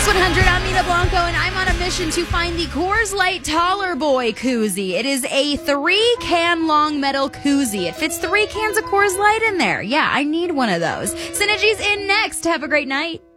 Mix 100, I'm Nina Blanco, and I'm on a mission to find the Coors Light Taller Boy koozie. It is a 3-can long metal koozie. It fits 3 cans of Coors Light in there. Yeah, I need one of those. Synergy's in next. Have a great night.